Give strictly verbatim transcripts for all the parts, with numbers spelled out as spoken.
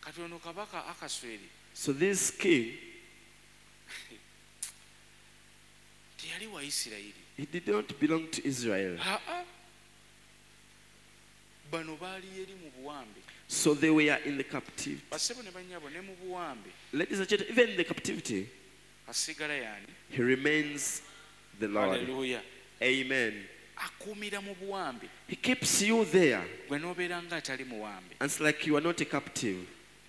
kati ono kabaka Akasweri So this king, teyali wa Isirayiri. he did not belong to Israel. Aa, bano baali eri mu buwambe. So they were in the captivity. Basebo ne bannyabo ne mu buwambe. Ladies and gentlemen, even in the captivity, Asigala yani. he remains the Lord. Hallelujah. Amen. Akuumira mu buwambe. He keeps you there. Gwe n'obeera nga atali muwambe. And it's like you are not a captive.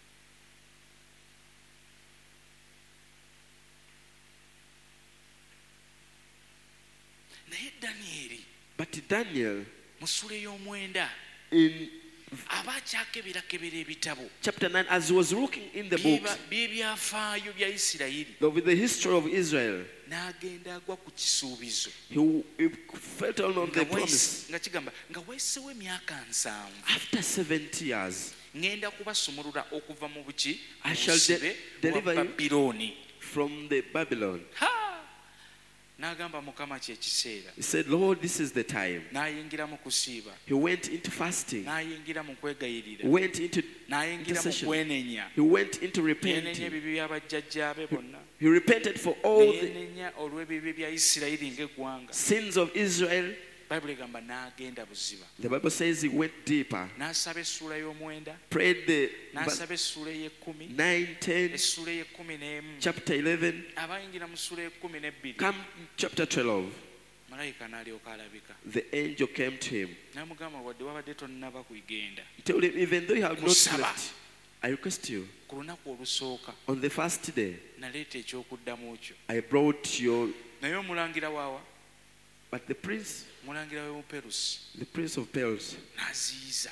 Naye Danieri But Daniel, mu ssula ey'omwenda in aba akyakebera-kebera ebitabo chapter nine, as he was looking in the books by'ebyafaayo bya Isirayiri, of the history of Israel, n'agenda agwa ku kisuubizo he, he felt on, on nga the wayise- promise. nga kigamba nga weesewo emyaka nsanvu After seventy years, ngenda kubasumulula okuva mu buki I mu shall de- busibe deliver bwa you. Babilooni. from the Babylon, Ha! N'agamba Mukama kye kiseera. he said, Lord, this is the time. N'ayingira mu kusiiba, He went into fasting, n'ayingira mu kwegayirira, he went into n'ayingira mu intercession, kwenenya, he went into yenenya repenting. ebibi bya bajjajjaabe bonna, He repented for all the neyenenya olw'ebibi bya Isirayiri ng'eggwanga. sins of Israel. Bayibuli egamba n'agenda buziba, The Bible says he went deeper, n'asaba essuula y'omwenda, prayed the n'asaba essuula ey'ekkumi, nine, ten, essuula ey'ekkumi n'emu. chapter eleven, Abayingira mu ssuula y'ekkumi n'ebbiri, come chapter twelve. malayika n'alyoka alabika, The angel came to him. n'amugamba wadde wabadde tonnaba kugenda, He told him, even though you have not Kusaba. left, I request you, ku lunaku olusooka on the first day, naleeta ekyokuddamu kyo. I brought your, Naye omulangira waawa, but the prince, omulangira w'Omuperusi the prince of Perils, n'aziyiza.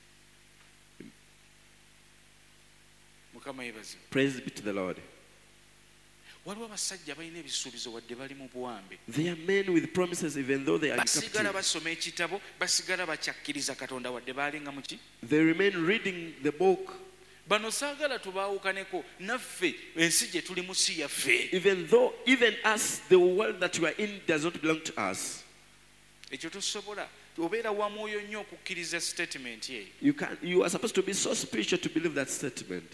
Mukama yeebazibwe. praise be to the Lord. Waliwo abasajja balina ebisuubizo wadde bali mu buwambe, They are men with promises, even though they are in basigala captivity. basoma ekitabo, basigala bakyakkiriza Katonda wadde baalinga mu ki. They remain reading the book, Bano saagala tubaawukaneko, naffe ensi gye tuli mu si yaffe. even though, even us, the world that we are in does not belong to us. Ekyo tosobola, obeera wa mwoyo nnyo okukkiriza statement eyo. You can, you are supposed to be so spiritual to believe that statement.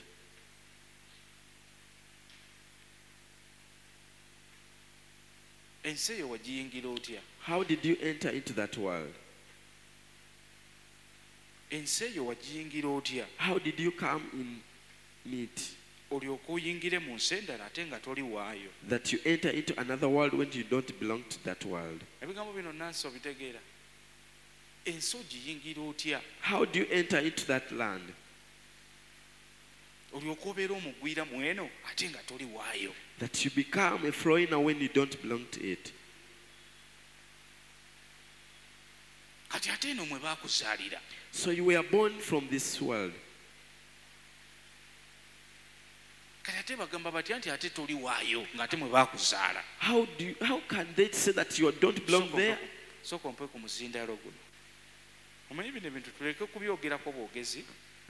Ensi eyo wagiyingira otya? How did you enter into that world? Ensi eyo wagiyingira otya? How did you come in it? Olyoke oyingire mu nsi endala ate nga toli waayo. That you enter into another world when you don't belong to that world. Ebigambo bino nansi obitegeera. Ensi ogiyingira otya? How do you enter into that land? Olyoke obeera omugwira mu eno ate nga toli waayo. That you become a foreigner when you don't belong to it. Kati ate eno mwe baakuzaalira. So you were born from this world. Kati ate bagamba batya nti ate toli waayo ng'ate mwe baakuzaala. How do you, how can they say that you don't belong there? Sooka ompe ku muzindaalo guno. Omanyi bino ebintu tuleke kubyogerako bwogezi.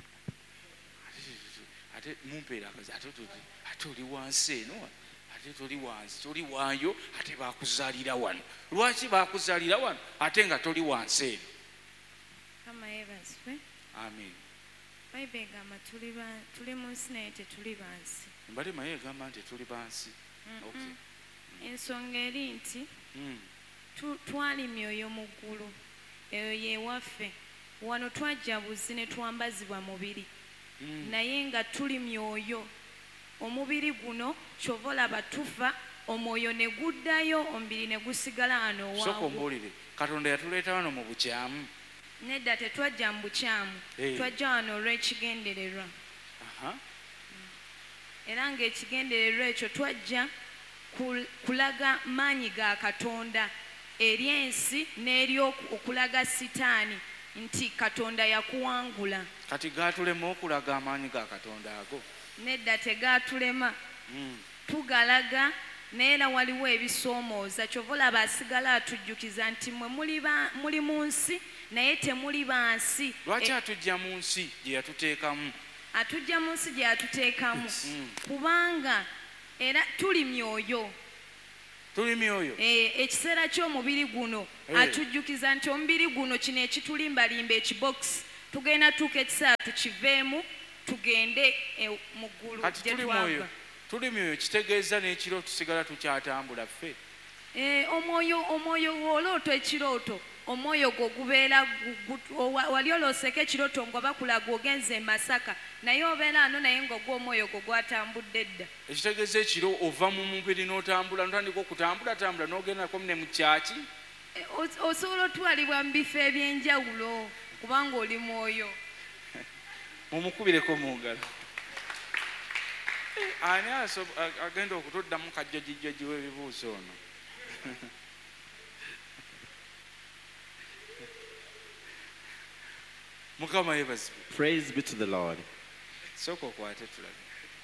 Ate mumpeera akazi ate tuli ate oli wansi eno ate toli wansi toli waayo ate baakuzaalira wano. Lwaki baakuzaalira wano ate nga toli wansi eno? Kama yeebazibwe. Amen. Bayibuli egamba tuli ba- tuli mu nsi naye tetuli bansi. Mbale maye egamba nti tuli bansi. Okay. Ensonga eri nti Mm. tu- twali myoyo mu ggulu, eyo yeewaffe. Wano twajja buzi ne twambazibwa mubiri, Mm. naye nga tuli myoyo. Omubiri guno kyova olaba tufa, omwoyo ne guddayo, omubiri ne gusigala wano Sooka waawo. ombuulire Katonda yatuleeta wano mu bukyamu. Nedda tetwajja mu bukyamu, Hey. twajja wano olw'ekigendererwa. Aha. Era ng'ekigendererwa ekyo twajja kul- kulaga maanyi ga Katonda eri ensi n'eri oku- okulaga Sitaani nti Katonda yakuwangula. Kati gaatulema okulaga amaanyi ga Katonda ago. Nedda tegaatulema, Mm. tugalaga naye era waliwo ebisoomooza. Kyova olaba asigala atujjukiza nti mmwe muli ba- muli mu nsi naye temuli bansi. Lwaki E- atujja mu nsi gye yatuteekamu? atujja mu nsi gye yatuteekamu Mm. kubanga era tuli myoyo. Tuli myoyo. Eh, ekiseera ky'omubiri guno Eh. atujjukiza nti omubiri guno kino ekitulimbalimba ekibokisi tugenda tuuka ekiseera tukiveemu tugende e, mu ggulu kati gye tuli mwoyo twava. tuli mwoyo kitegeeza n'ekiro tusigala tukyatambula ffe. Eh, omwoyo omwoyo w'olooto ekirooto omwoyo gwo gubeera gu- gu- owa- wali olooseko ekirooto nga bakulaga ogenze e Masaka naye obeera ano naye ng'ogwa omwoyo gwo gwatambudde dda. ekitegeeza ekiro ova mu mubiri n'otambula notandika okutambulatambula n'ogendako ne mu kyaki. Eh, os- osobola otwalibwa mu bifo eby'enjawulo kubanga oli mwoyo. mumukubireko mu ngalo. ani aso- a- agenda okutuddamu kajjajijjaji w'ebibuuzo ono? mukama yebazibwe. Praise be to the Lord. sooka okwate tulabe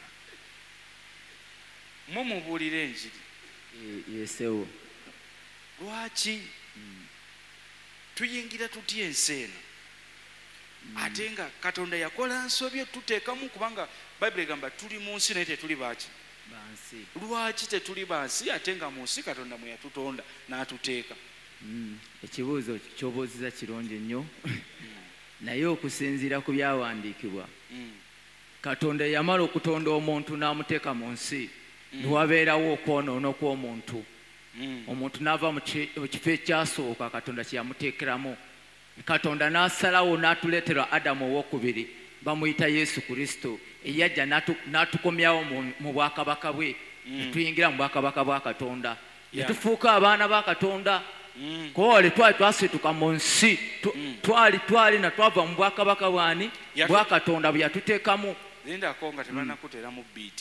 mwe mubuulira enjiri. Yesewo. lwaki tuyingira tutya ensi eno ate nga katonda yakola nsobyo tuteekamu kubanga bayibuli egamba tuli mu nsi naye tetuli baaki. Bansi. lwaki tetuli bansi ate nga mu nsi katonda mwe yatutonda n'atuteeka. Mm. Ekibuuzo ky'obuuziza kirungi nnyo naye okusinziira ku byawandiikibwa Mm. katonda yamala okutonda omuntu n'amuteeka mu nsi niwabeerawo okwonoona kw'omuntu. Mm. omuntu n'ava mu ki- mu kifo ekyasooka katonda kye yamuteekeramu katonda n'asalawo n'atuleetera adamu owokubiri bamuyita yesu kristo eyajja n'atu- n'atukomyawo mu- mu bwakabaka bwe netuyingira mu bwakabaka bwa katonda Yeah. netufuuka abaana ba katonda. Mm. kowale twali twasituka mu nsi tu- twali twali na twava mu bwakabaka bwani Yatu- bwa katonda bwe yatuteekamu. lindako nga tebanakutera mu biiti.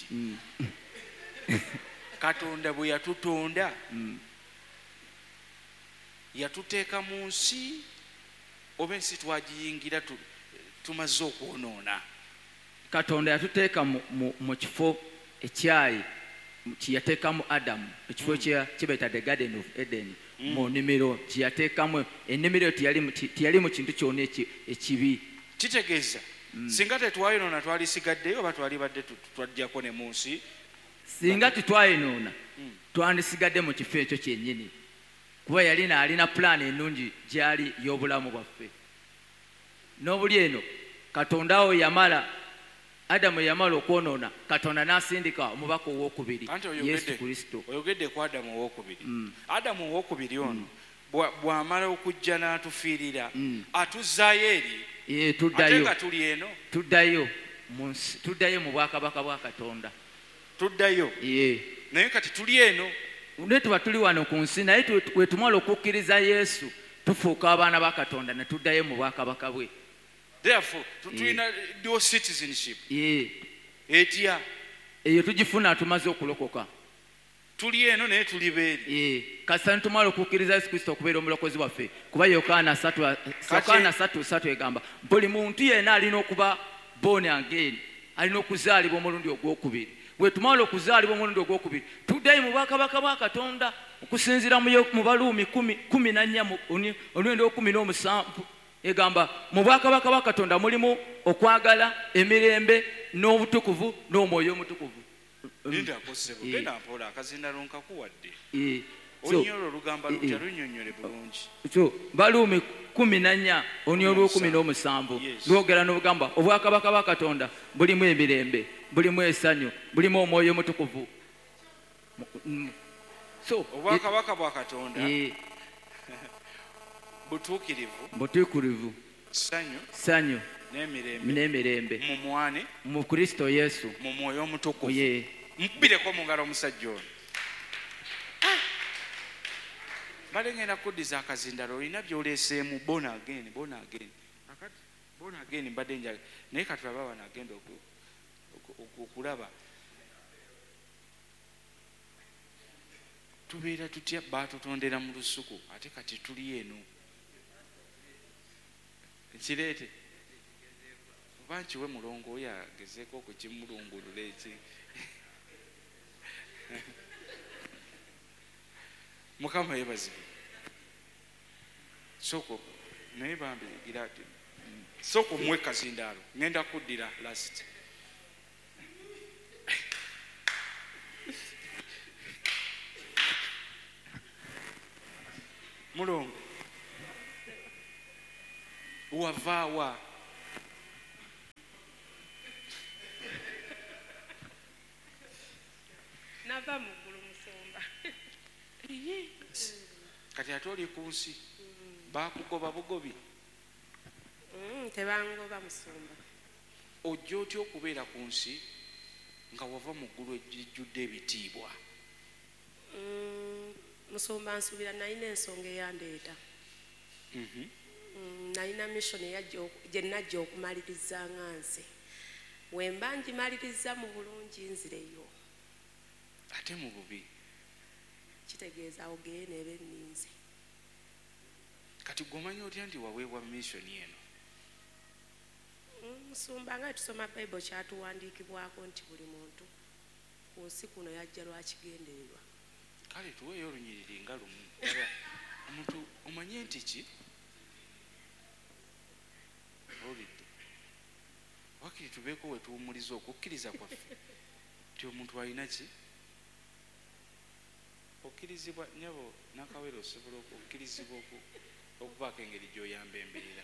katonda bwe yatutonda yatuteeka mu nsi oba ensi twagiyingira tu- tumaze okwonoona. katonda yatuteeka mu- mu- mu kifo ekyayi kyeyateekamu adamu ekifo kye kibeeta the garden of eden mu nnimiro kyeyateekamu ennimiro teyali mu ki- teyali mu kintu kyonna eki- ekibi. kitegeeza singa tetwayonoona twalisigaddeyo oba twali badde tu- twajjako ne mu nsi. singa titwayinoona twandisigadde mu kifo ekyo kyennyini kuba yali naalina pulaani ennungi gyali y'obulamu bwaffe. n'obuli eno katonda wo yamala adamu yamala okwonoona katonda n'asindika omubaka owokubiri Anti yesu oyogedde kristo. oyogedde ku adamu owokubiri. adamu owokubiri ono bwa- bw'amala okujja n'atufiirira atuzzaayo eri Ee, ate tuddayo nga tuli eno tuddayo mu nsi- tuddayo mu bwakabaka bwa katonda. tuddayo Ee. naye kati tuli eno. ne tuba tuli wano ku nsi naye tu- bwe tumala okukkiriza yesu tufuuka abaana ba katonda ne tuddayo mu bwakabaka bwe. therefore tu- tulina dual citizenship. Ee. etya eyo tugifuna tumaze okulokoka. tuli eno naye tuli beeri. Ee. kasita ne tumala okukkiriza yesu kristo okubeera omulokozi waffe kuba yokaana satu yokaana satu satu egamba buli muntu yenna alina okuba born again alina okuzaalibwa omulundi ogwokubiri. bwe tumala okuzaalibwa omulundi ogwokubiri tuddayo mu bwakabaka bwa katonda okusinziira mu Yo- mu baluumi kumi na nnya omulundi okumi n'omusanvu egamba mu bwakabaka bwa katonda mulimu okwagala emirembe n'obutukuvu n'omwoyo omutukuvu. nindakosebo genda mpola akazindalo nkakuwadde. Ee. So, onyolo olugamba lutya lunyonyole bulungi. so baluumi kumi na nnya oni olwokumi n'omusanvu Yes. lwogera n'obugamba obwakabaka bwa katonda bulimu emirembe bulimu essanyu bulimu omwoyo omutukuvu. Mm. So obwakabaka bwa katonda eh, butuukirivu butuukirivu ssanyu ssanyu n'emirembe n'emirembe mu mwane mu kristo yesu. mu mwoyo omutukuvu. Ye. mukubireko mu ngalo omusajja ono. mbadde ngenda kuddiza akazindalo olina byoleeseemu bona ageni bona ageni akati bona ageni mbadde njaga naye katulaba wano agenda oku- oku- oku- okulaba tubeera tutya baatutondera mu lusuku ate kati tuli eno kireete oba nkiwe mulongo oyo agezeeko okukimulungulula eki mukama yebazibwe. soko naye bambirigira ati soko omwe kazindaalo ngenda kuddira last mulongo wavaawa ava mu ggulu musumba. Kati ate oli ku nsi bakugoba bugobi. Mm, tebangoba musumba. Ojja otya okubeera ku nsi nga wava mu ggulu ejjudde ebitiibwa? Mm, musumba nsuubira nalina ensonga eyandeeta. Mhm. Mm, nalina mission gye najja okumaliriza nga nze. Bwe mba ngimaliriza mu bulungi nzireyo. Ate mu bubi Kitegeeza ogeye neeba enninze. kati gwomanyi otya nti waweebwa missioni eno? Mm, musumba nga tusoma Bible kyatuwandiikibwako nti buli muntu ku nsi kuno yajja lwakigendererwa. Kale tuweeyo olunyiriri nga lumu. Ddala omuntu omanye nti ki? Olidde wakiri tubeeko we tuwumuliza okukkiriza kwaffe nti omuntu alina ki? Okkirizibwa nyabo nakawere osobola okukkirizibwa okubaako engeri gy'oyamba embeera.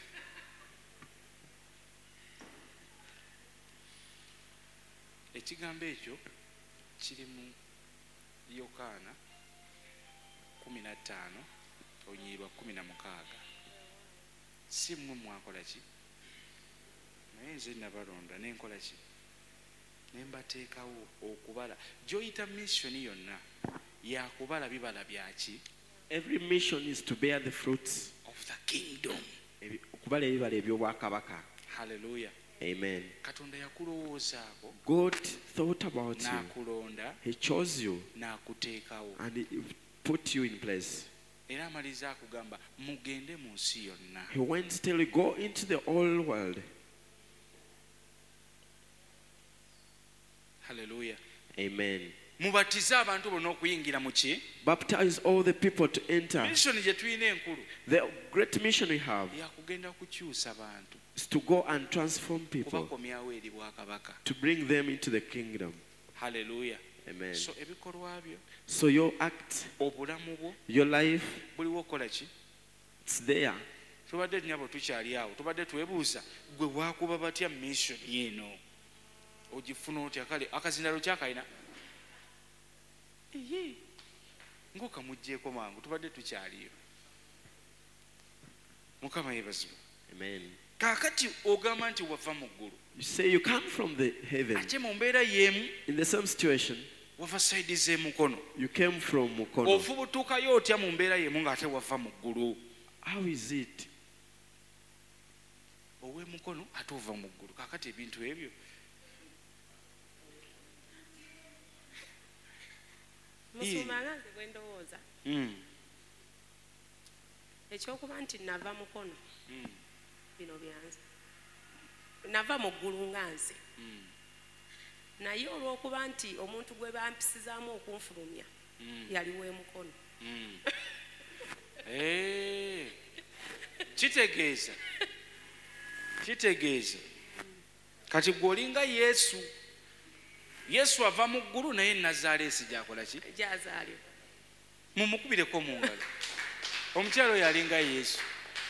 Ekigambo ekyo kiri mu Yokaana kumi na ttaano olunyiriri lwa kumi na mukaaga. Si mmwe mwakola ki? Naye nze nabalonda nenkola ki? Ne mbateekawo okubala. Gy'oyita missioni yonna yakubala bibala byaki? Every mission is to bear the fruits. Of the kingdom. Ebi- okubala ebibala eby'obwakabaka. Hallelujah. Amen. Katonda yakulowoozaako God thought about you. n'akulonda He chose you n'akuteekawo and he put you in place. era amaliza akugamba mugende mu nsi yonna. He went till you go into the whole world. Hallelujah. Amen. Mubatize abantu bonna okuyingira mu ki? Baptize all the people to enter. Missioni gye tulina enkulu The great mission we have yakugenda kukyusa bantu is to go and transform people, kubakomyawo eri bwakabaka. to bring them into the kingdom. Hallelujah. Amen. So ebikolwa byo So your act, obulamu bwo your life, buliwo okukola ki? it's there. Tubadde nyabo tukyali awo tubadde twebuuza gwe waakuba batya missioni eno ogifuna otya? Kale akazindalo kyakalina ng'okamuggyeko mangu tubadde tukyaliyo. Mukama yeebazibwe. Amen. Kaakati ogamba nti wava mu ggulu You say you come from the heaven. ate mu mbeera y'emu In the same situation, wava sayidi z'emukono. you came from Mukono. Ofubutuukayo otya mu mbeera y'emu ng'ate wava mu ggulu? How is it? Ow'emukono ate ova mu ggulu. Kaakati ebintu ebyo Musumba nga nze bwe ndowooza Mm, ekyokuba nti nava mukono mm, bino byanze. Nava mu ggulu nga nze. mm, Naye olw'okuba nti omuntu gwe bampisizaamu okunfulumya mm, yali w'emukono. mm. Eh, kitegeeza kitegeeza kati gw'olinga Yesu. Yesu ava mu ggulu naye Nazaaleesi gy'akola ki? Gyazaalibwa. Mumukubireko mu ngalo. Omukyalo oyo alinga Yesu.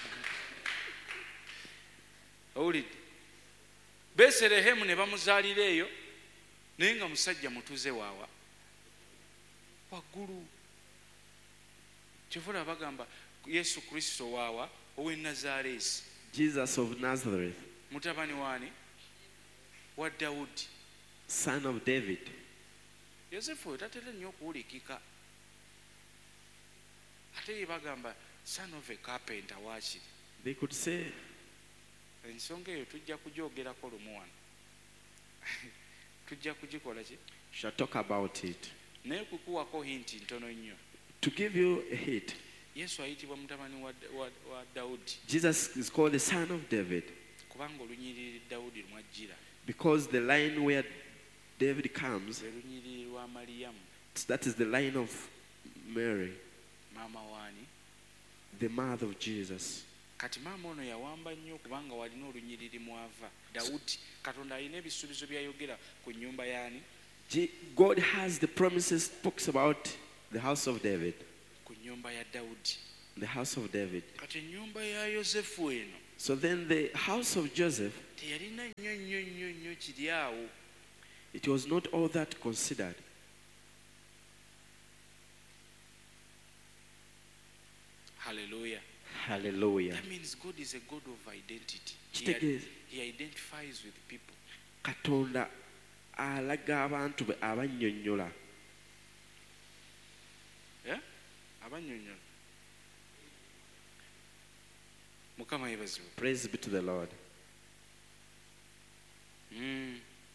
Owulidde? Beserehemu ne bamuzaalira eyo naye nga musajja mutuze waawa waggulu. Kyovula bagamba Yesu Kristo waawa ow'e Nazaaleesi, Jesus of Nazareth, mutabani waani? Wa Dawudi. son of David. Yosefu oyo tatera nnyo okuwulikika. Ate ye bagamba son of a carpenter waakiri. They could say, Ensonga eyo tujja kugyogerako lumu wano. Tujja kugikola ki? shall talk about it. Naye kukuwako hinti ntono nnyo. To give you a hint, Yesu ayitibwa mutabani wa, wa, wa Dawudi Jesus is called the son of David kubanga olunyiriri Dawudi lumwajjira because the line where David comes, lwe lunyiriri lwa Maliyamu that is the line of Mary, maama waani. the mother of Jesus. Kati maama ono yawamba nnyo kubanga walina olunyiriri mwava Dawudi. Katonda alina ebisuubizo byayogera ku nnyumba yaani? Je- God has the promises, talks about the house of David, Ku nnyumba ya Dawudi. the house of David. Kati ennyumba ya Yosefu eno So then the house of Joseph, teyalina nnyo nnyo nnyo nnyo kiri awo. it was not all that considered. Hallelujah. Hallelujah. That means God is a God of identity. He, Kitegeeza. he identifies with people. Katonda alaga abantu be abannyonnyola. Yeah? Abannyonnyola. Mukama yeebazibwe. Praise be to the Lord. Mm.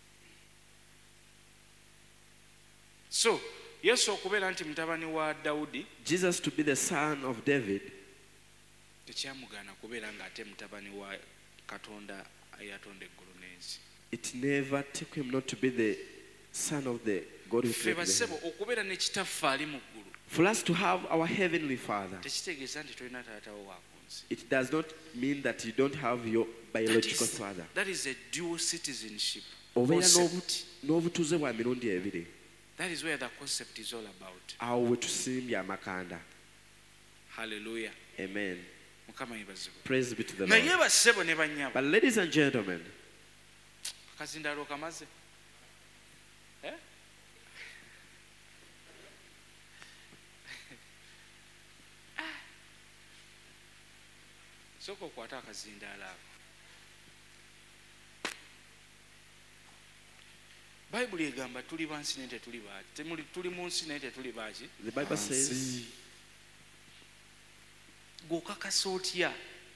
So, Yesu okubeera nti mutabani wa Dawudi Jesus to be the son of David, tekyamugaana kubeera ng'ate mutabani wa Katonda eyatonda eggulu n'ensi. it never took him not to be the son of the God who Ffe created the basebo heaven. okubeera ne kitaffe ali mu ggulu For us to have our heavenly Father, tekitegeeza nti tolina taatawo wa ku nsi. it does not mean that you don't have your That biological is, father. that is a dual citizenship Obeera concept. n'obu- n'obutuuze bwa mirundi ebiri. That is where the concept is all about. Awo we tusimbye amakanda. Hallelujah. Amen. Mukama yeebazibwe. Praise be to the Naye Lord. bassebo ne bannyabo But ladies and gentlemen, akazindaalo kamaze. Eh? Sooka okwata akazindaalo ako. Bayibuli egamba tuli bansi naye tetuli baaki. Temuli- Tuli mu nsi naye tetuli baaki. the Bible says, Gw'okakasa otya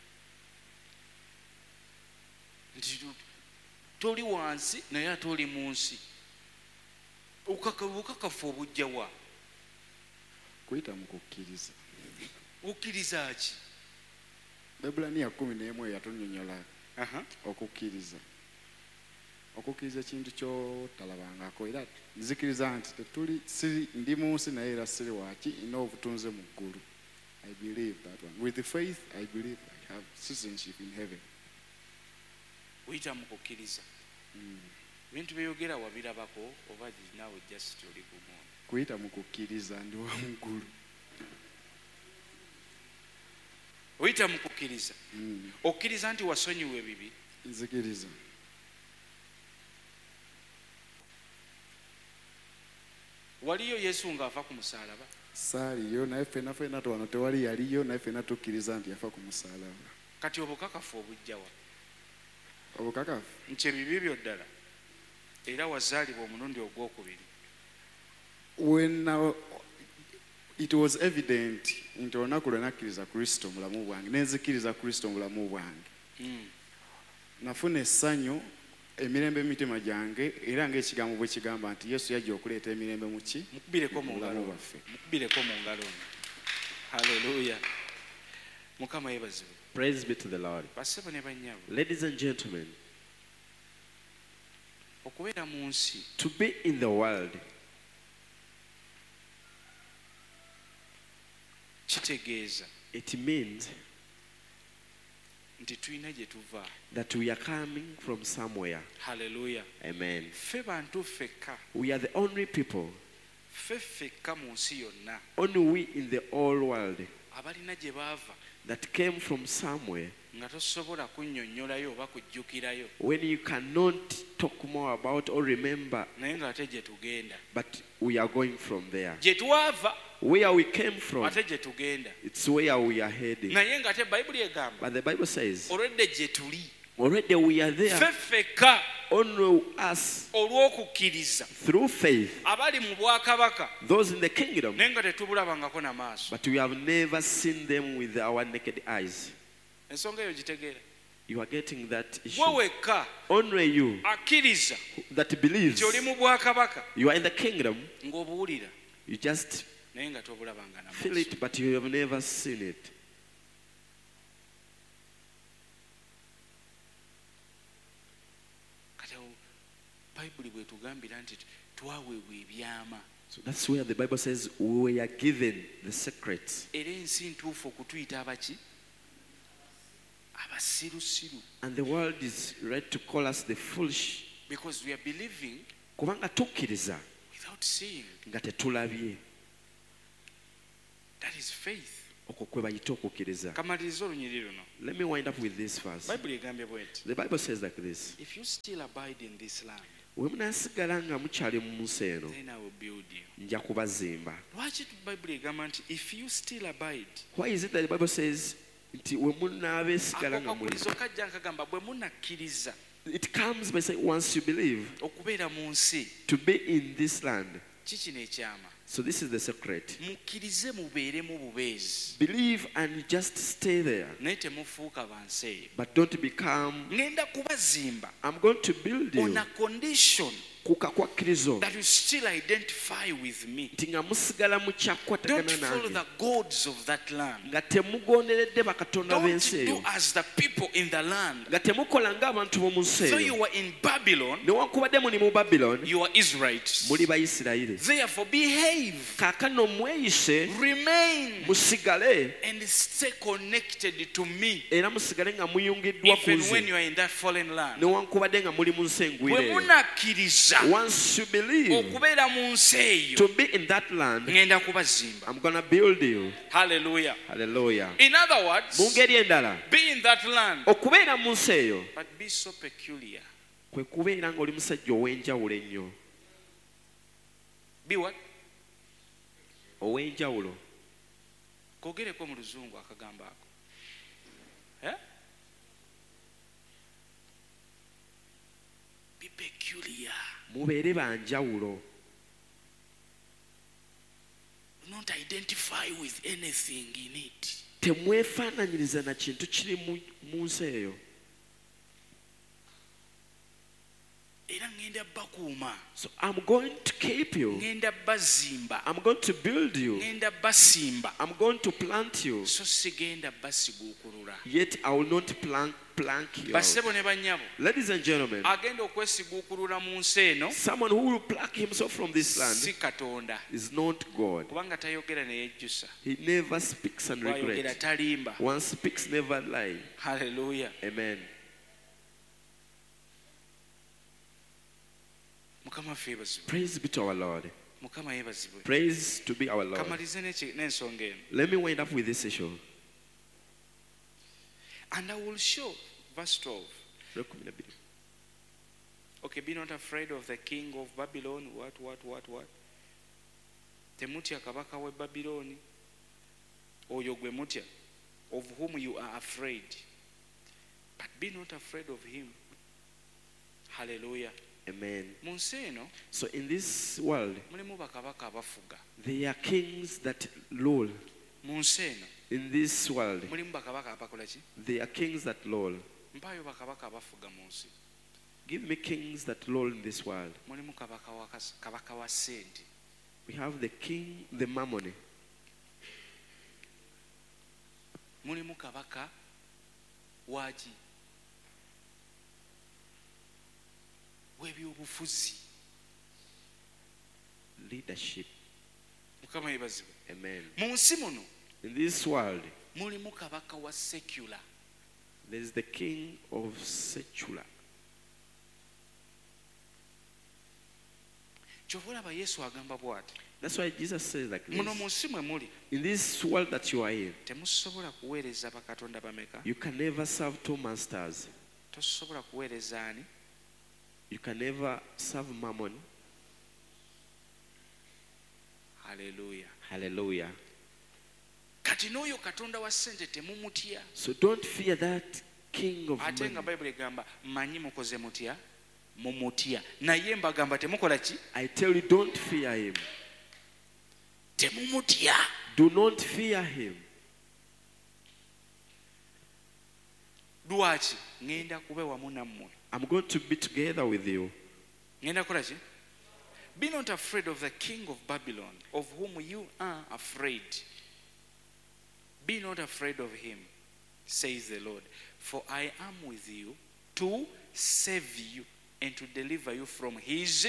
nti tu- toli wansi naye ate oli mu nsi? Obukaka- obukakafu obujja wa? kuyita mu kukkiriza. Okkiriza ki? Ebulaniya kumi n'emu eyo yatunnyonnyola Aha. okukkiriza. Okukkiriza ekintu kyotalabangako era nzikiriza nti tetuli siri ndi mu nsi naye era siri waaki nina obutunze mu ggulu. I believe that one. With the faith, I believe I have citizenship in heaven. Oyita mu kukkiriza. Ebintu byeyogera wabirabako oba naawe just oli gumu? Kuyita mu kukkiriza ndi wa mu ggulu. Oyita mu kukkiriza. Mm. Okkiriza nti wasonyiwa ebibi. Nzikiriza. Waliyo Yesu ng'ava ku musaalaba. Saaliyo naye ffenna ffenna wano tewali yaliyo naye ffenna tukkiriza nti yafa ku musaalaba. Kati obukakafu obujja wa? Obukakafu Nti ebibi byo ddala era wazaalibwa omulundi ogwokubiri. when uh, it was evident nti olunaku lwe nakkiriza Kristo mu bulamu bwange nenzikiriza Kristo mu bulamu bwange Mm. nafuna essanyu emirembe mu mitima gyange era ng'ekigambo bwe kigamba nti Yesu yajja okuleeta emirembe mu ki Mukubireko mu mu bulamu ngalo. bwaffe. Mukubireko mu ngalo. Hallelujah. Mukama yeebazibwe. praise be to the Lord. Bassebo ne bannyabo. Ladies and gentlemen, Okubeera mu nsi to be in the world kitegeeza it means nti tulina gye tuva. that we are coming from somewhere. Hallelujah. Amen. Ffe bantu ffekka. We are the only people, Ffe ffekka mu nsi yonna only we in the whole world abalina gye baava that came from somewhere nga tosobola kunnyonnyolayo oba kujjukirayo when you cannot talk more about or remember, naye ng'ate gye tugenda. but we are going from there. Gye twava Where we came from, ate gye tugenda. it's where we are heading. Naye ng'ate Bayibuli egamba But the Bible says, olwedde gye tuli already we are there, ffe ffekka only us olw'okukkiriza through faith, abali mu bwakabaka those in the kingdom, naye nga tetubulabangako na maaso. but we have never seen them with our naked eyes. Ensonga eyo gitegeera. You are getting that issue. Gwe wekka Only you akkiriza that believes nti oli mu bwakabaka you are in the kingdom, ng'obuwulira you just naye nga tobulabanga na feel maaso. it, but you have never seen it. Kati awo Bayibuli bw'etugambira nti twaweebwa ebyama So that's where the Bible says we are given the secrets. era ensi ntuufu okutuyita abaki abasirusiru And the world is ready to call us the foolish. because we are believing Kubanga tukkiriza without seeing. nga tetulabye. That is faith. okwo kwe bayita okukkiriza. kamaliriza olunyiri luno. Let me wind up with this verse. bayibuli egambye bweti, The Bible says like this. if you still abide in this land, Bwe munaasigala nga mukyali mu nsi eno, then I will build you. nja kubazimba. lwaki bayibuli egamba nti if you still abide? Why is it that the Bible says nti we munaabeesigala ako nga muli? kakulizo kajja nkagamba bwe munakkiriza It comes by saying once you believe okubeera mu nsi, to be in this land. kikino ekyama, So this is the secret. mukkirize mubeeremu bubeezi, Believe and just stay there. naye temufuuka bansi eyo. But don't become, ŋŋenda kubazimba I'm going to build on you. a condition Kuka kwa kkirizo. that you still identify with me. Nti nga musigala Don't mukyakwatagana follow nange. the gods of that land. Nga temugonderedde bakatonda Don't b'ensi do eyo. as the people in the land. Nga temukola ng'abantu b'omu nsi So eyo. you were in Babylon, Newankubadde muli mu Babylon, you are Israelites. muli Bayisirayiri. Therefore behave, Kaakano mweyise, remain, musigale, and stay connected to me era musigale nga muyungiddwa ku even when nze. you are in that foreign land. Newankubadde nga muli mu nsi engwire Bwe eyo. munakkiriza Once you believe okubeera mu nsi eyo, to be in that land, ŋŋenda kubazimba. I'm gonna build you. Hallelujah. Hallelujah. In other words, Mu ngeri endala, be in that land, okubeera mu nsi eyo but be so peculiar. kwe kubeera ng'oli musajja ow'enjawulo ennyo. Be what? Ow'enjawulo. Kogereko mu luzungu akagambo ako. Eh? Be peculiar. Mubeere banjawulo. Do not identify with anything in it. Temwefaananyiriza na kintu kiri mu- mu nsi eyo. Era ŋŋenda bakuuma, So I'm going to keep you. ŋŋenda bazimba, I'm going to build you. ŋŋenda basimba, I'm going to plant you. so sigenda basiguukulula. Yet I will not plank, plank you out. Bassebo ne bannyabo, Ladies and gentlemen, agenda okwesiguukulula mu nsi eno someone who will pluck himself from this land si Katonda, is not God. kubanga tayogera ne yejjusa, He never speaks and bw'ayogera regrets. talimba. One speaks, never lie. Hallelujah. Amen. Mukama waffe yeebazibwe. Praise be to our Lord. Mukama yeebazibwe. Praise to be our Lord. Kamalize n'eki- n'ensonga eno. Let me wind up with this issue. And I will show, verse twelve. Okay, be not afraid of the king of Babylon. What, what, what, what? Temutya kabaka we Babyloni. Oyo gwe mutya, of whom you are afraid. But be not afraid of him. Hallelujah. Amen. Mu nsi eno So in this world, mulimu bakabaka abafuga. there are kings that rule. Mu nsi eno In this world, mulimu bakabaka abakola ki? there are kings that rule. Mpaayo bakabaka abafuga mu nsi. Give me kings that rule in this world. Mulimu kabaka wa kas- kabaka wa ssente. We have the king, the mammon. Mulimu kabaka waki? W'ebyobufuzi. Leadership. Mukama yeebazibwe. Amen. Mu nsi muno In this world, mulimu kabaka wa secular. there is the king of secular. Kyova olaba Yesu agamba bw'ati. That's why Jesus says like Muno mu this. nsi mwe muli In this world that you are in, temusobola kuweereza bakatonda bameka. you can never serve two masters. Tosobola kuweereza ani? You can never serve mammon. Haleluya. Hallelujah. Kati n'oyo katonda wa ssente temumutya. So don't fear that king of Ate nga money. Bayibuli egamba mmanyi mukoze mutya? Mumutya. Naye mbagamba temukola ki? I tell you, don't fear him. Temumutya. Do not fear him. Lwaki? Ŋŋenda kuba wamu nammwe. I'm going to be together with you. Ŋŋenda kukola ki? Be not afraid of the king of Babylon, of whom you are afraid. Be not afraid of him, says the Lord, for I am with you to save you and to deliver you from his.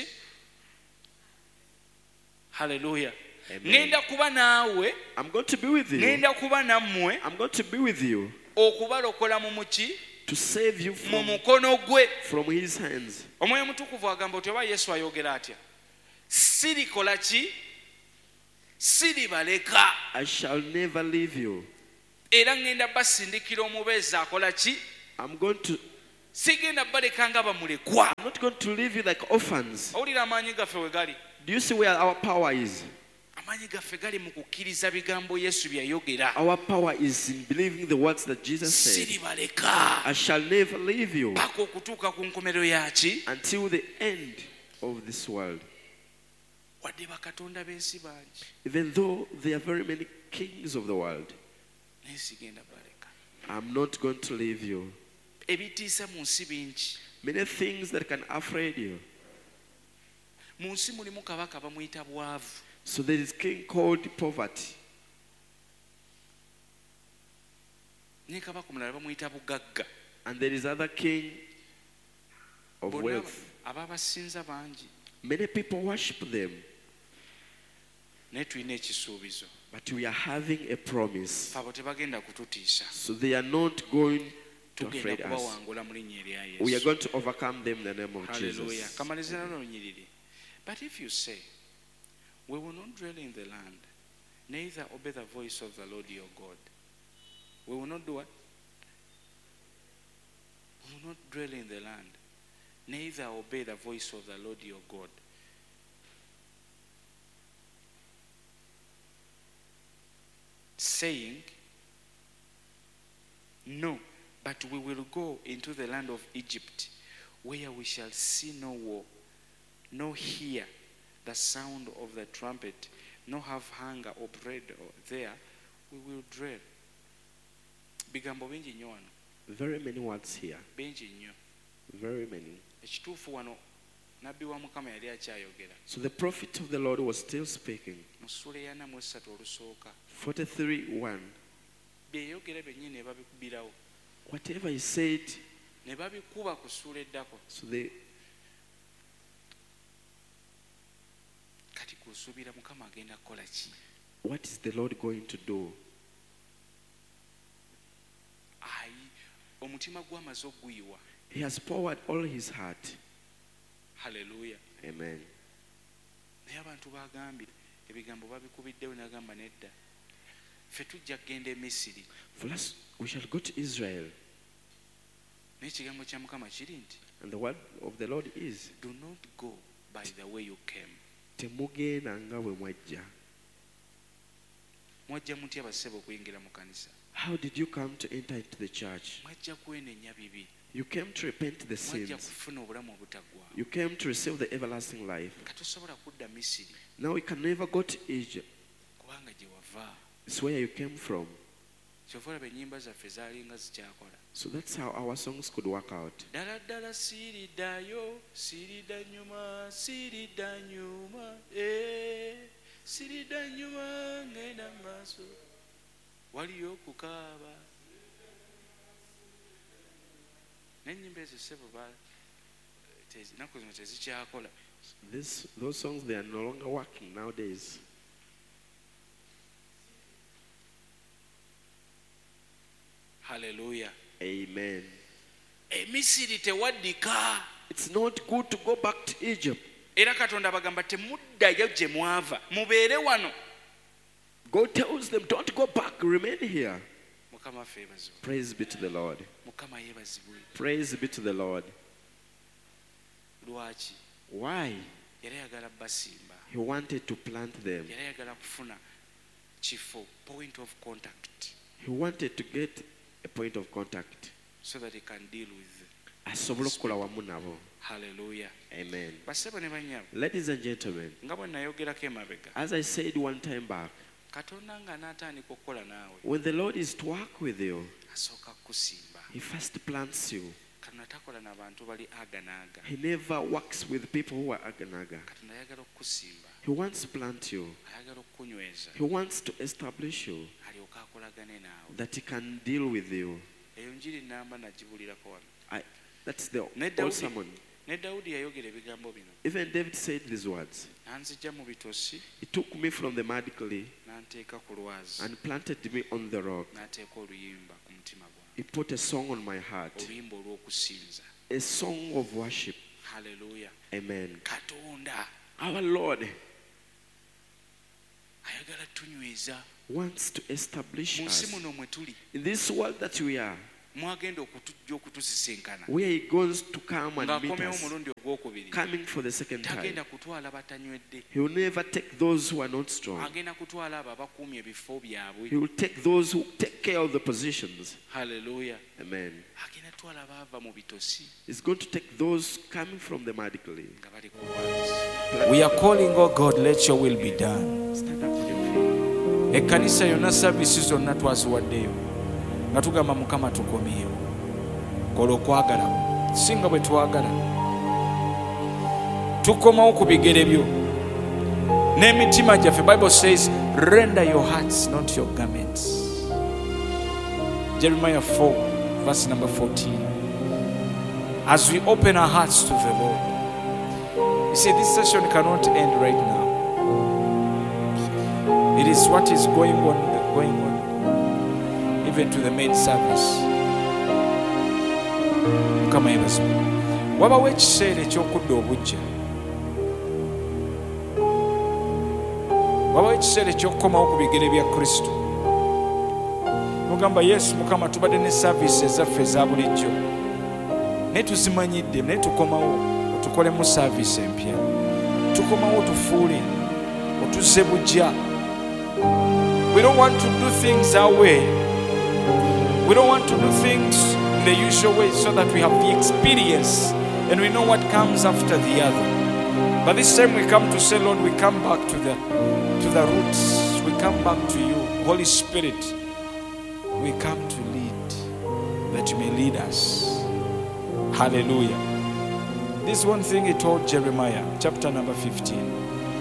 Hallelujah. Amen. Ŋŋenda kuba naawe, I'm going to be with you. ŋŋenda kuba nammwe I'm going to be with you okubalokola mu muki? to save you Mu from, mukono gwe. from his hands. Omwoyo Mutukuvu agamba oti oba Yesu ayogera atya? Sirikola ki? siribaleka I shall never leave you. era ngenda basindikira omubeezi akola ki I'm going to, sigenda baleka nga bamulekwa I'm not going to leave you like orphans. owulira amaanyi gaffe we gali Do you see where our power is? amaanyi gaffe gali mu kukkiriza bigambo yesu bye yayogera Our power is in believing the words that Jesus said. siribaleka I shall never leave you paka okutuuka ku nkomerero yaki until the end of this world. wadde bakatonda b'ensi bangi Even though there are very many kings of the world, naye sigenda baleka I'm not going to leave you. ebitiisa mu nsi bingi Many things that can afraid you. mu nsi mulimu kabaka bamuyita bwavu So there is king called poverty. ne kabaka omulala bamuyita bugagga And there is other king of bonna wealth. abaabasinza bangi Many people worship them. naye tulina ekisuubizo But we are having a promise. abo tebagenda kututiisa So they are not going to tugenda afraid us. kubawangula mu linnya erya We are yesu going to overcome them in the name of haleluya Jesus. kamalize nano lunyiriri but if you say we will not dwell in the land neither obey the voice of the Lord your God we will not do what we will not dwell in the land neither obey the voice of the Lord your God saying no but we will go into the land of Egypt where we shall see no war no hear the sound of the trumpet no have hunger or bread there we will dwell bigambo bingi nnyo wano Very many words here. bingi nnyo Very many. ekituufu wano nabbi wa mukama yali akyayogera So the prophet of the Lord was still speaking. mu ssula eyana mu esatu olusooka forty-three one. byeyogera byennyini ne babikubirawo Whatever he said, ne babikuba ku ssula eddako so they, kati kusuubira mukama agenda kukola ki what is the Lord going to do? ayi omutima gwamaze oguyiwa He has poured all his heart. haleluya Amen. naye abantu bagambye ebigambo babikubiddewo nagamba nedda ffe tujja kgenda e misiri For us, we shall go to Israel. naye ekigambo kya mukama kiri nti And the word of the Lord is, do not go by the way you came temugenda nga bwe mwajja. mwajja mutya basebe okuyingira mu kanisa How did you come to enter into the church? mwajja kwenenya bibi You came to repent the mwajja sins. kufuna obulamu obutaggwaawo You came to receive the everlasting life. katosobola kudda misiri Now you can never go to Egypt. kubanga gye wava It's where you came from. kyova olaba ennyimba zaffe zaalinga zikyakola So that's how our songs could work out. ddala ddala siiriddayo siiridda nyuma siiridda nyuma eh, siiridda nyuma ngenda mu maaso waliyo okukaaba n'ennyimba ezo sebo ennaku zino tezikyakola This, those songs, they are no longer working nowadays. haleluya Amen. emisiri tewaddika It's not good to go back to Egypt. era katonda bagamba temuddayo gye mwava mubeere wano God tells them, don't go back, remain here. mukama ffe ebazibwe Praise be to the Lord. mukama yeebazibwe Praise be to the Lord. lwaki Why? yali ayagala basimba He wanted to plant them. yali ayagala kufuna kifo point of contact He wanted to get a point of contact. so that he can deal with Asobole okukola wamu nabo. haleluya Amen. basebo ne banyabo Ladies and gentlemen, nga bwe nayogerako emabega as I said one time back, katonda nga n'atandika okukola naawe when the Lord is to work with you, asooka kukusimba He first plants you. katonda takola n'abantu bali aganaaga He never works with people who are aganaga. katonda ayagala okukusimba He wants to plant you. ayagala okukunyweza He wants to establish you, alyoka akolagane naawe that He can deal with you. eyo njiri namba nagibulirako wano I, that's the Ne old Dawudi- sermon. ne dawudi yayogera ebigambo bino Even David said these words. nanzijja mu bitosi He took me from the mud clay n'anteeka ku lwazi and planted me on the rock. n'ateeka oluyimba ku mutima gwange He put a song on my heart, oluyimba olw'okusinza a song of worship. haleluya Amen. katonda Our Lord, ayagala tunyweza wants to establish mu nsi us muno mwe tuli in this world that we are, mwagenda okutujja okutusisinkana where he goes to come and meet ng'akomewo us, omulundi ogwokubiri coming for the second time. tagenda kutwala batanywedde He will never take those who are not strong. agenda kutwala abo abakuumye ebifo byabwe He will take those who take care of the positions. haleluya Amen. agenda kutwala baava mu bitosi He's going to take those coming from the mud clay. nga bali ku bwatisi. We are calling, oh God, let your will be done. Stand up on your feet. Ekkanisa yonna saavisi zonna twaziwaddeyo nga tugamba Mukama tukomyewo, kola okwagala singa bwe twagala, tukomawo ku bigere byo n'emitima gyaffe. Bible says render your hearts not your garments. Jeremiah four verse number fourteen. As we open our hearts to the Lord, you see, this session cannot end right now. It is what is going on, going on, even to the main service. Mukama yebazibwe. Wabawo ekiseera eky'okudda obujja. Wabawo ekiseera eky'okukomawo ku bigere bya Kristo. Mugamba Yesu Mukama, tubadde ne service ezaffe eza bulijjo, naye tuzimanyidde, naye tukomawo otukolemu service empya. Tukomawo tufuule, otuzze bujja. We don't want to do things our way. We don't want to do things in the usual way so that we have the experience and we know what comes after the other. But this time we come to say, Lord, we come back to the to the roots. We come back to you. Holy Spirit, we come to lead, that you may lead us. Hallelujah. This one thing he told Jeremiah, chapter number fifteen.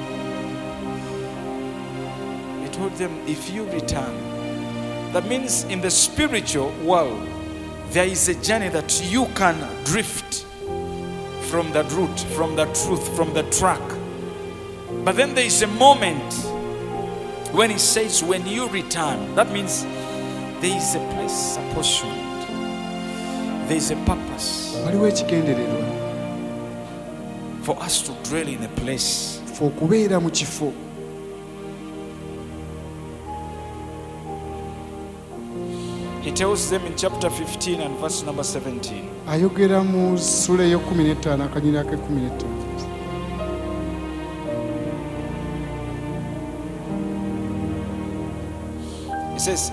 He told them, if you return, that means in the spiritual world, there is a journey that you can drift from the route, from the truth, from the track. But then there is a moment when he says, when you return, that means there is a place apportioned. There is a purpose waliwo ekigendererwa for us to dwell in a place. fe okubeera mu kifo. He tells them in chapter fifteen and verse number seventeen. ayogera mu ssula ey'ekumi n'ettaano akanyiri ak'ekumi n'ettaano. He says,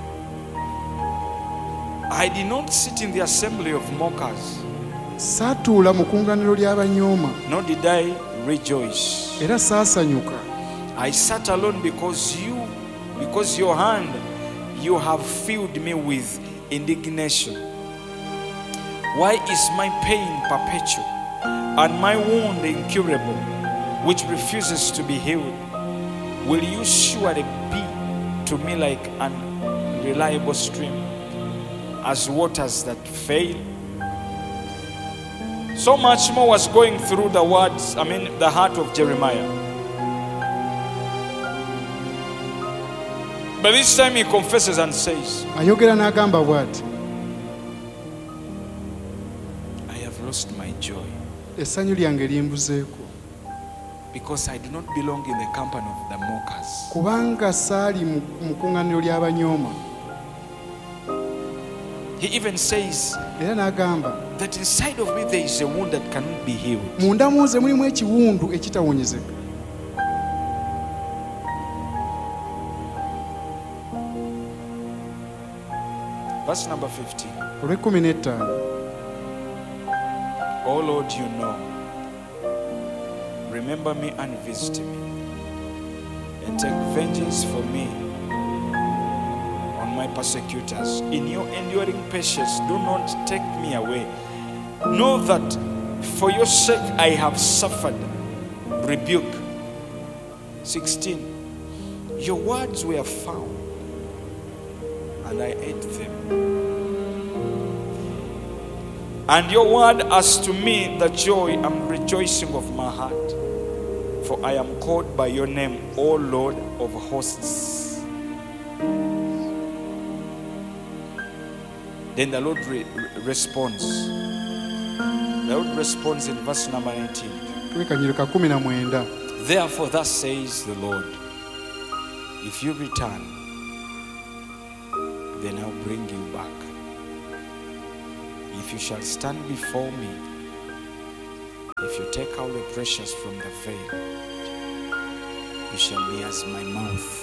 I did not sit in the assembly of mockers, saatuula mu kuŋŋaaniro ly'abanyooma nor did I rejoice. era saasanyuka. I sat alone because you, because your hand, you have filled me with indignation. Why is my pain perpetual and my wound incurable, which refuses to be healed? Will you surely be to me like an reliable stream, as waters that fail? So much more was going through the words, I mean, the heart of Jeremiah. But this time he confesses and says, ayogera n'agamba bw'ati, I have lost my joy essanyu lyange limbuzeeko because I do not belong in the company of the mockers. kubanga saali mu mu kuŋŋaaniro ly'abanyooma. He even says Era n'agamba, that inside of me there is a wound that cannot be healed. munda mu nze mulimu ekiwundu ekitawonyezeka. Verse number fifteen. olw'ekkumi n'ettaano. Oh Lord, you know. Remember me and visit me, and take vengeance for me on my persecutors. In your enduring patience, do not take me away. Know that for your sake I have suffered rebuke. sixteen. Your words were found, and I ate them. And your word as to me the joy and rejoicing of my heart. For I am called by your name, O Lord of hosts. Then the Lord re- re- responds. The Lord responds in verse number nineteen. Twekanyiro ka kumi na mwenda. Therefore, thus says the Lord, If you return, then I'll bring you back. If you shall stand before me, if you take out the precious from the veil, you shall be as my mouth.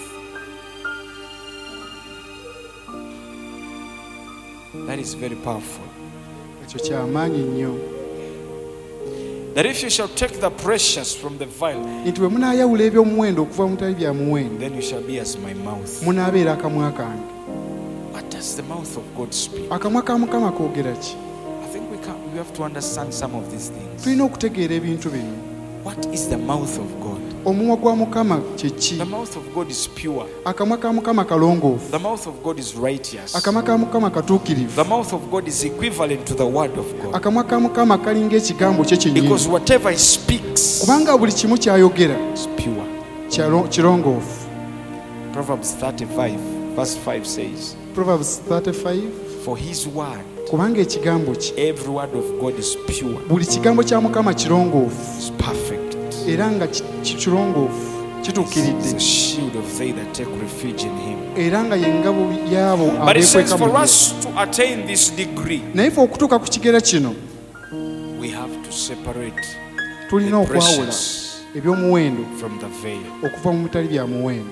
That is very powerful. ekyo kyamaanyi nnyo That if you shall take the precious from the vial, nti bwe munaayawula ebyomuwendo okuva mu bitali bya muwendo then you shall be as my mouth. munaabeera akamwa kange. What does the mouth of God speak? akamwa ka mukama koogera ki? I think we can we have to understand some of these things. tulina okutegeera ebintu bino. What is the mouth of God? omumwa gwa mukama kye ki? The mouth of God is pure. akamwa ka mukama kalongoofu. The mouth of God is righteous. akamwa ka mukama katuukirivu. The mouth of God is equivalent to the word of God. akamwa ka mukama kalinga ekigambo kye kyennyini. Because whatever he speaks kubanga buli kimu kyayogera is pure. kyalo- kirongoofu. Proverbs thirty-five verse five says, Proverbs thirty-five. for his word, kubanga ekigambo kye every word of God is pure, buli kigambo kya mukama kirongoofu is perfect. era nga ki- ki- kirongoofu It's kituukiridde a shield of they that take refuge in him. era nga ye ngabo y'abo But it says abeekweka mu for ye. us to attain this degree, naye fe okutuuka ku kigero kino we have to separate tulina the okwawula precious ebyomuwendo from the veil. okuva mu bitali bya muwendo.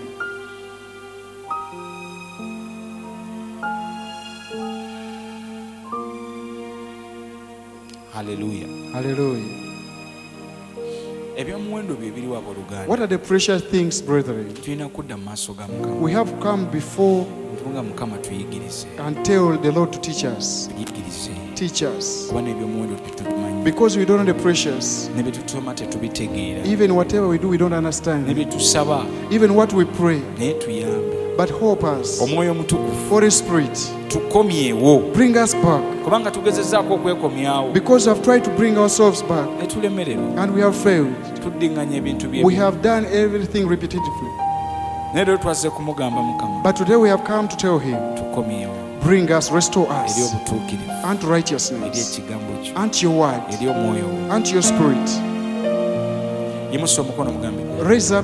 Hallelujah. Haleluya. Ebyomuwendo bye biri wabo Luganda. What are the precious things, brethren? Tulina kudda mu maaso ga Mukama. We have come before Nga Mukama tuyigirize. and tell the Lord to teach us. Tuyigirize. Teach us. Kuba n'ebyomuwendo tetubimanyi. Because we don't know the precious. Ne bye tusoma tetubitegeera. Even whatever we do, we don't Ne understand. bye tusaba Even what we pray. naye tuyambe. But help us. Omwoyo Omutukuvu Holy Spirit, tukomyewo. bring us back. Kubanga tugezezzaako okwekomyawo Because we have tried to bring ourselves back ne tulemererwa. and we have failed. Tuddiŋŋanya ebintu bye. We have done everything repetitively. Naye leero twazze kumugamba Mukama But today we have come to tell Him, tukomyewo bring us, restore eri us obutuukirivu, unto eri righteousness, ekigambo kyo, unto your word, eri omwoyo wo. unto your spirit. Yimusa omukono mugambe Raise up